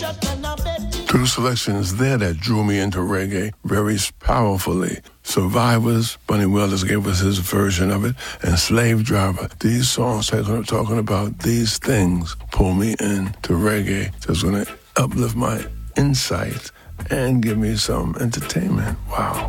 Two selections there that drew me into reggae very powerfully. Survivors, Bunny Wells gave us his version of it, and Slave Driver. These songs talking about these things pull me into reggae. That's going to uplift my insight and give me some entertainment. Wow.